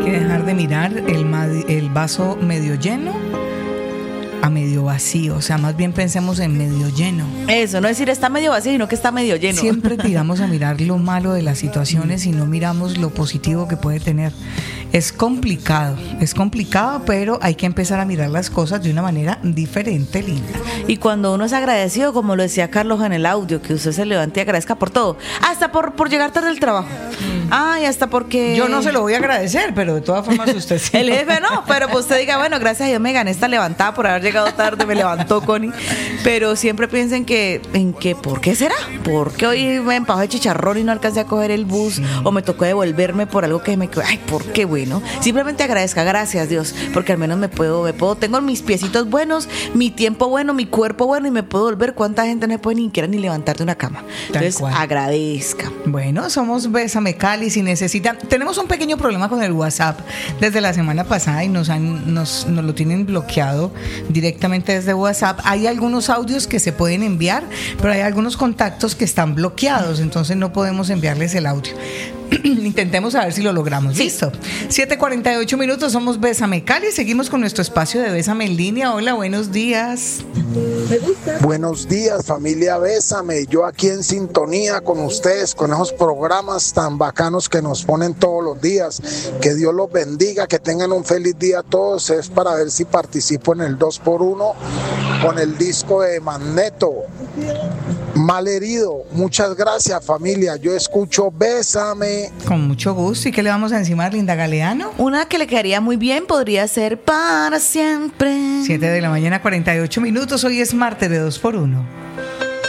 que dejar de mirar el vaso medio lleno a medio vacío, o sea, más bien pensemos en medio lleno. Eso, no decir está medio vacío, sino que está medio lleno. Siempre tiramos a mirar lo malo de las situaciones y no miramos lo positivo que puede tener. Es complicado, pero hay que empezar a mirar las cosas de una manera diferente, linda. Y cuando uno es agradecido, como lo decía Carlos en el audio, que usted se levante y agradezca por todo, hasta por llegar tarde al trabajo. Ay, hasta porque... Yo no se lo voy a agradecer, pero de todas formas usted sí. El jefe no, pero pues usted diga, bueno, gracias a Dios me gané esta levantada por haber llegado tarde, me levantó Connie. Pero siempre piensen que ¿por qué será? ¿Por qué hoy me empajó de chicharrón y no alcancé a coger el bus? Sí. O me tocó devolverme por algo que me quedó. Ay, ¿por qué, güey? ¿no? Simplemente agradezca, gracias Dios, porque al menos me puedo, tengo mis piecitos buenos, mi tiempo bueno, mi cuerpo bueno y me puedo volver. ¿Cuánta gente no puede ni siquiera ni levantar de una cama? Entonces, agradezca. Bueno, somos Bésame Cali. Si necesitan, tenemos un pequeño problema con el WhatsApp desde la semana pasada y nos lo tienen bloqueado directamente desde WhatsApp. Hay algunos audios que se pueden enviar, pero hay algunos contactos que están bloqueados, entonces no podemos enviarles el audio. Intentemos a ver si lo logramos. Sí. Listo. 7:48 minutos, somos Bésame Cali. Seguimos con nuestro espacio de Bésame en línea. Hola, buenos días. Buenos días, familia Bésame. Yo aquí en sintonía con ustedes, con esos programas tan bacanos que nos ponen todos los días. Que Dios los bendiga, que tengan un feliz día a todos. Es para ver si participo en el 2x1 con el disco de Magneto. Malherido. Muchas gracias, familia. Yo escucho Bésame. Con mucho gusto. ¿Y qué le vamos a encimar, Linda Galeano? Una que le quedaría muy bien podría ser Para Siempre. 7:48 a.m. Hoy es martes de 2x1.